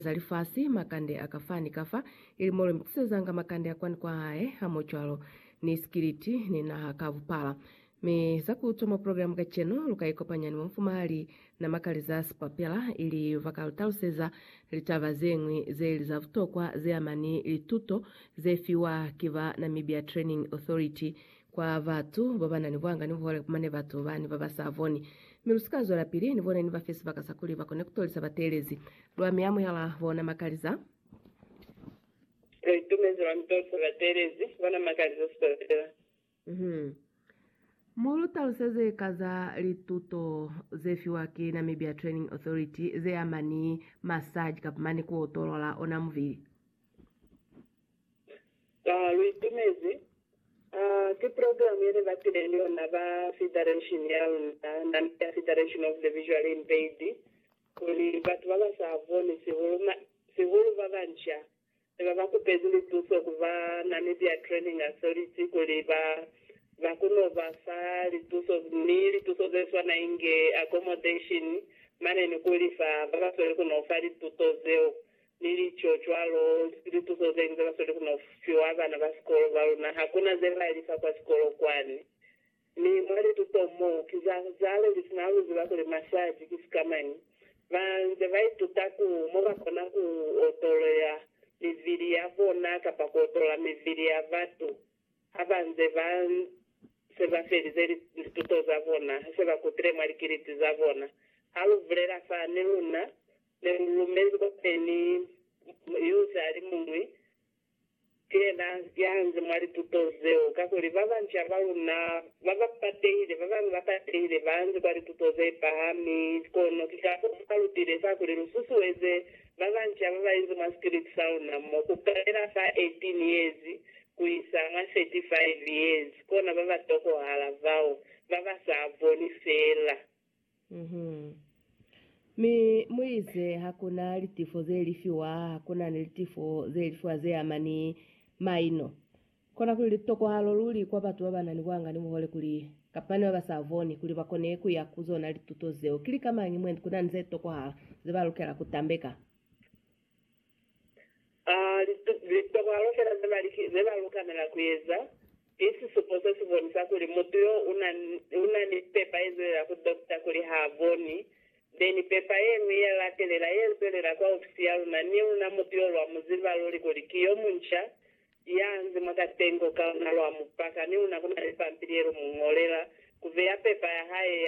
zalifasi makande akafani kafa ili mole mtisezanga makande akwani kwa hae hamochwalo ni skiriti ni na kavupala me zakutoma programu kacheno lukaikopanyani mfumali na makali za spapela ili vakalutaluseza litava zengwi zeli za vutokwa zeamani lituto zefiwa kiva Namibia Training Authority kwa vatu babana nivwanga nivole kumane vatu vani vavasavoni milusikazo la pili nivone niva fesi vakasakuli vakone kutolisa vatelezi lwa miamu yala vona makaliza tumezi wa mtolisa vatelezi vona makaliza spapela mulu taluseze kaza lituto zefiwa ki Namibia Training Authority zeamani massage kapamani kuotolola ona muvili luitumezi ke programu yene vatirelio na va Federation ya Namibia Federation of the Visually Impaired kuli vatu vavasavoni sivulu vavancha vavakupezi lituso kuva Namibia Training Authority kuli vakunova fa lituso zeswa na inge accommodation manene kulifa vavasole kunofa lituto zeo nili chochwalo lituso zengi vavasole kunofiwa vana va sikolo valuna hakuna zevalifa kwa sikolo kwani ni mwali tutomo kizazale lisinalu zivakule masaji kisikamani vanze vaitutaku movakona kuotolea mivili yavona kapa kuotola mivili ya vatu avanze sevaferize lituto zavona sevakutire mwalikiriti zavona haluvulera fa niluna nelumezi kopeni yuze ali mumwi kena yanze mwali tutozeo kakuli vavancha valuna vavapateile vanze kwali tutoze pahami kono kikakalutire sakuli lususu weze vavancha vavainze mwasikiriti sauna mo kukalera fa 18 years kuisanga 35 years kona vavatoko hala vao vavasavoni fela mi muize hakuna litifo zelifiwa hakuna litifo zelifiwa zeamani maino kona kuli litoko halo luli kwa vatu vavanani kwanga nimuhole kuli kapani vavasavoni kuli vakone kuyakuzona lituto zeo kili kama ngimwendi kuna nze toko hala zivalukela kutambeka litoko halokela zevalukanela kuyeza isi supose sivonisa kuli mutuyo unani pepa ezolela kudokta kuli havoni then pepa yenu yelatelela yezolela kwa ofisi yaluna ni una mutuyo lwa muziva luli kuli kiyo muncha yanze mwakatengo kauna lwa mupaka ni una kuna lipampiliero mungolela kuveya pepa ya haye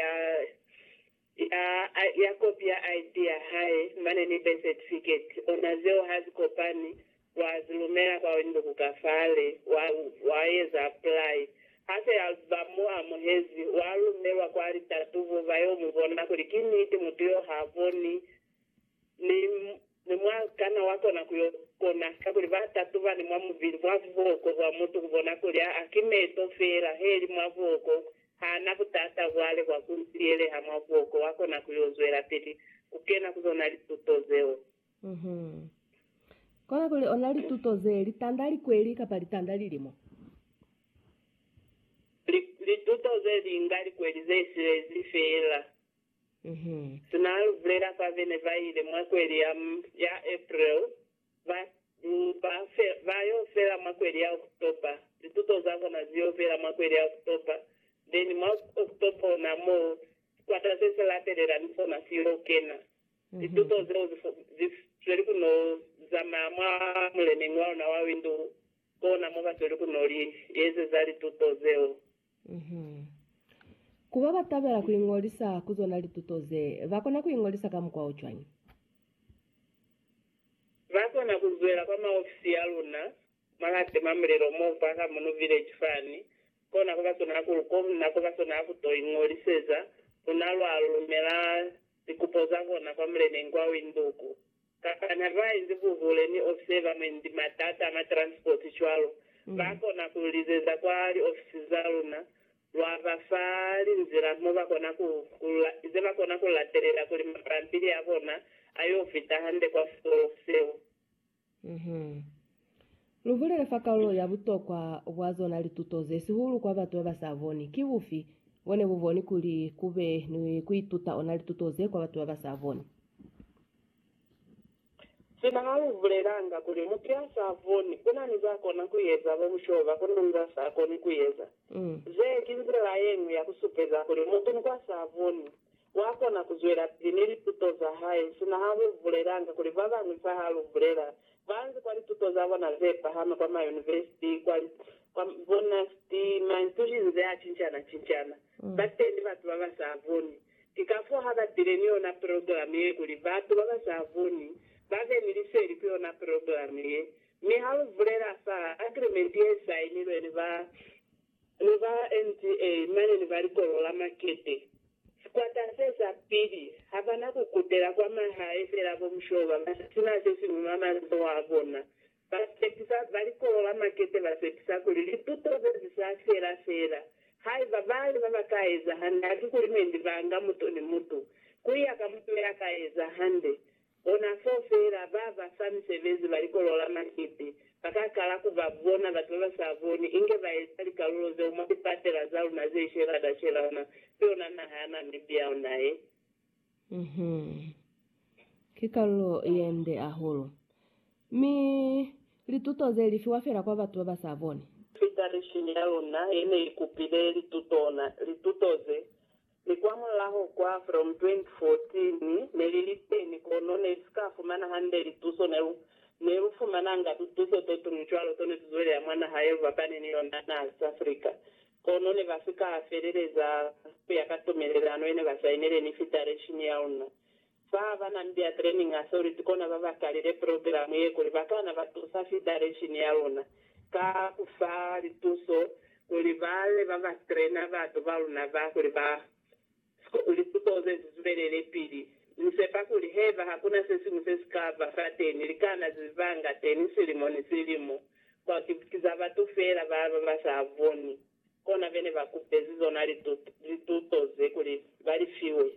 ya copy ya ID ya haye mane ni birth certificate onazeo hazikopani wazilumela kwa wendo kukafale waeza apply hase albamu amuhezi walumewa kwa alitatuvu vayo mubona kuli kiniti mutuyo havoni ni mwakana wako na kuyokona kakuli vatatuva ni mwamuvili mwavoko wa mutu kubona kuli akimeto fera heli mwavoko hana kutata wale kwa kusiele hamwavoko wako na kuyozwela pili kukena kuzona litutozeo kona kuli ona litutoze litandali kweli kapa litandali limo litutoze lingali kweli zesile zifela tunaluvulera pavene vaile mwakweli ya April vayofela mwakweli ya Oktoba lituto zavona ziyofela mwakweli ya Oktoba then mwa Oktoba namo kwataseselatelela nisona siyokena lituto zeo zifeli kuno zama mwa mulene ngwao na wawindu kona mwa zeli kunoli yeze zali tutozeo kuva vatavela kuing'olisa kuzona litutoze vakona kuing'olisa kamukwa uchwanyi vakona kuzwela kwa maofisi yaluna malate mamulelo movaka muno village fani kona kuvasona kulukomu nako vasona akutoing'oliseza unalwalumela zikupoza kona kwa mulene ngwao induku kakana vainzi kuvule ni ofisi vamendi matata amatransport chwalo vakona kulizeza kwali ofisi zaluna lwavafali nzira mo vakona kulatelela kuli mapampili yavona ayovita hande kwa solo luvulele fakalo ya vutokwa vwazona litutoze sihulu kwa vatu vavasavoni kivufi vone vuvoni kuli kuve ni kuituta ona litutoze kwa vatu vavasavoni sina haluvulelanga kuli mukyasa avoni kunani zakona kuyeza vomushova kunani zasakoni kuyeza zekinzela yengu yakusupeza kuli muntu nikwasa avoni wakona kuzwela pinili tutoza hayi sina haluvulelanga kuli vavangu sa haluvulela vanzi kwali tutoza vona zepa hama kwa mauniversity kwali kwa bonasti mainstitutions achinchana batendi vatu vavasa avoni tikafo havadireniyo na programu ye kuli vatu vavasa avoni vave miliseri kuyo na programu ye mi haluvulera sa agreement ye sainilwe ni va NTA mane ni valikolola makete kwatasesa pili havana kukutela kwa mahaefera vomushova sinasesimu mazo wavona vasekisa valikolola makete vasekisa kuli litutoze zisafera hai vavali vavakaeza hande ati kuli mendi vanga muto ni mutu kuyaka mutu yakaeza hande ona fofera vava samisevezi valikolola makete vakakala kuvavona vatu vavasavoni inge vaesa likaloloze umatipatela zalo nazeisheradasherana piona nahana mibiao naye kikalulo yende aholo mi litutoze lifiwafera kwa vatu vavasavoni federation yalona ene ikupile litutoze likwamulaho kwa from 2014 neliliteni kono nesikafumana hande lituso nerufumananga tutuso totumichwalo tone tuzwele ya mwana hayevu apane yona na South Africa kono ne vafika afereleza yakatomelelano ene vasainele ni federation yalona vana mbia training authority kona vavakalile programu yekuli vakana vatusa federation yalona ka kufa lituso kuli vale vavatrena vatu valuna vakuli litutoze zizulelele pili nisepa kuli heva hakuna sesimu sesikava fateni likana zivanga teni silimoni silimo kwa kiza vatufera vava vasavoni kona vene vakupezi zona litutoze kuli valifiwe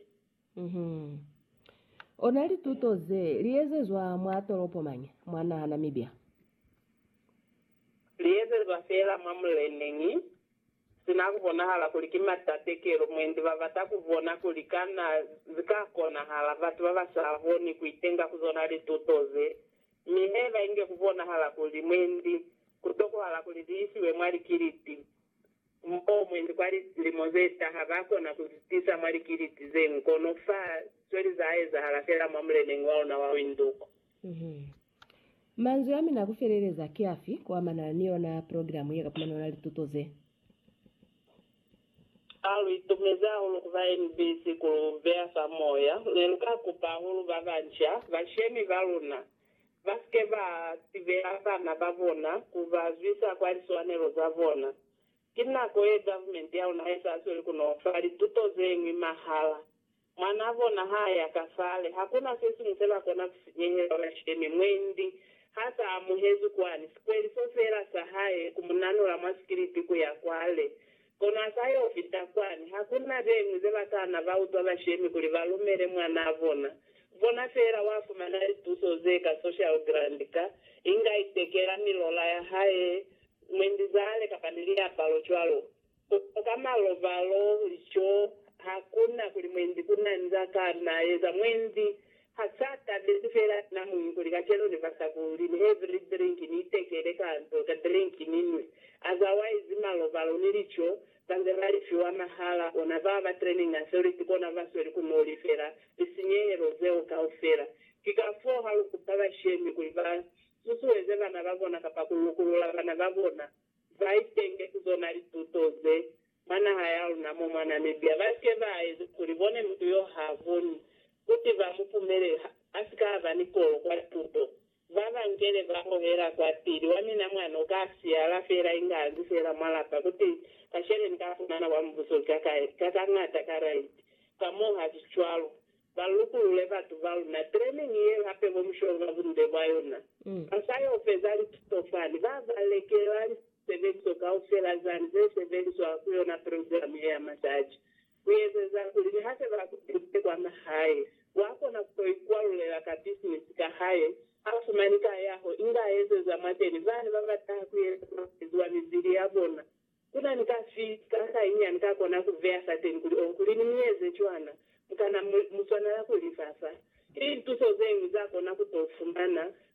ona litutoze liyezezwa mwatolopo manya mwana Namibia liyezezwa fela mwamulenengi sinakuvona hala kulikimatakekelo mwendi vavatakuvona kulikana zikakona hala vatu vavasavoni kuitenga kuzona litutoze miheva inge kuvona hala kuli mwendi kutoko hala kuliliisiwe mwalikiliti mpo mwendi kwali limozeta havakona kuzitisa mwalikiliti zengu kono fa sweli zaeza hala fela mwamulenengi waona wawinduko manzo yami nakufereleza kiafi kwa maana niona programu yeka kumana na litutoze alu itumeza hulu kuva NBC kuluvea samoya leluka kupa hulu vavancha vashemi valuna vaske vativea vana vavona kuvazwisa kwaliswanelo zavona kinako ye government yao naesa asweli kunofa litutoze ngwi mahala mwana avona haya kafale hakuna sesi musela kona kusinyehela vashemi mwendi hasa amuhezi kwani sikweli sofera sahaye kumunanula mwasikiriti kuyakwale kona sayo ofita kwani hakuna vengu zevakana vautwa vashemi kuli valumere mwana avona vona fera wafumana lituso zeka social grandika ingaitekera milola ya haye mwendi zale kapanilia palo chwalo kama lovalo licho hakuna kuli mwendi kuna nzakana eza mwendi hasata desifera na mungu likachelo nivasa kulini every drink nitekele kanto ka drink ninwe otherwise malovalo nilicho tanze valifiwa mahala ona vava training authority kona vasweli kunolifera lisinyehelo zeo kaufera kikafo halu kupava shemi kuliva susuweze vana vavona kapakulukulula vana vavona vaitenge kuzona litutoze mana hayalu namo mwana Namibia vaske vaeze kulivone mtu yo havoni kuti vamupumere asikava nikolo kwa tuto vavangele vahohera kwatiri wamina mwana ukasiyala fera ingazi fera mwalapa kuti kashere nikafunana wa mbuso kakang'ata karaiti kamoha vichwalo valukulule vatu valuna training ye hape vomushonga vunde vayona asayo ofezali tutofani vavalekela sevenso kaufera zani zesevenso akuyona programu ya masaji kuyezeza kulini hase vakutite kwa mahaye wakona kutoikwalulela ka business kahaye afumanika yaho ingayezeza mateni vani vavataha kuyezwa mizili yavona kuna nikafika kainya nikakona kuvea sateni kuli onkulini miyeze chwana mukana muswana lako lifasa intuso zenyu zakona kutofumana